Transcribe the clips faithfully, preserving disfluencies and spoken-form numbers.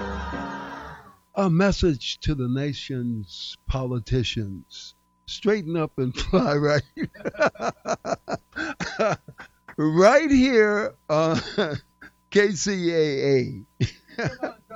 A message to the nation's politicians. Straighten up and fly right. Right here on K C A A.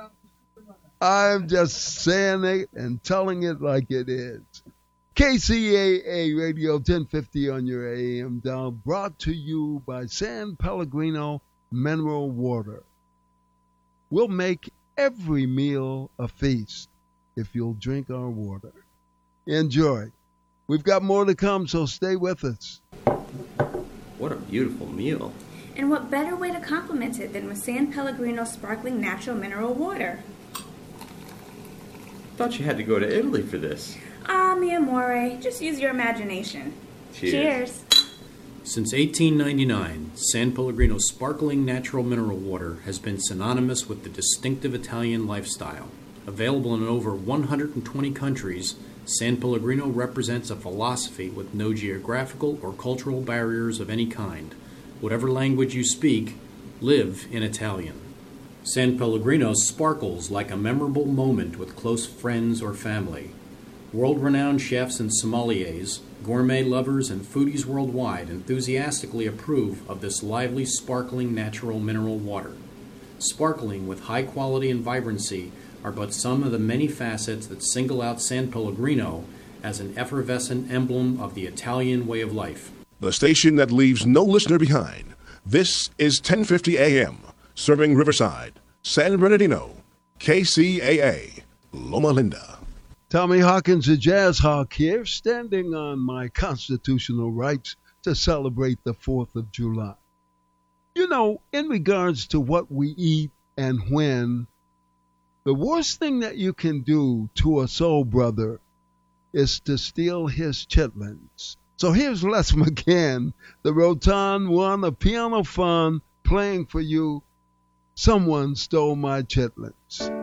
I'm just saying it and telling it like it is. K C A A Radio ten fifty on your A M dial, brought to you by San Pellegrino Mineral Water. We'll make every meal a feast if you'll drink our water. Enjoy. We've got more to come, so stay with us. What a beautiful meal. And what better way to compliment it than with San Pellegrino sparkling natural mineral water? Thought you had to go to Italy for this. Ah, mi amore, just use your imagination. Cheers. Cheers. Since eighteen ninety-nine, San Pellegrino sparkling natural mineral water has been synonymous with the distinctive Italian lifestyle. Available in over one hundred twenty countries, San Pellegrino represents a philosophy with no geographical or cultural barriers of any kind. Whatever language you speak, live in Italian. San Pellegrino sparkles like a memorable moment with close friends or family. World-renowned chefs and sommeliers, gourmet lovers, and foodies worldwide enthusiastically approve of this lively, sparkling natural mineral water. Sparkling with high quality and vibrancy are but some of the many facets that single out San Pellegrino as an effervescent emblem of the Italian way of life. The station that leaves no listener behind. This is ten fifty A M, serving Riverside, San Bernardino, K C A A, Loma Linda. Tommy Hawkins, the Jazz Hawk here, standing on my constitutional rights to celebrate the fourth of July. You know, in regards to what we eat and when, the worst thing that you can do to a soul brother is to steal his chitlins. So here's Les McCann, the Rotan one, a piano fun, playing for you. Someone Stole My Chitlins.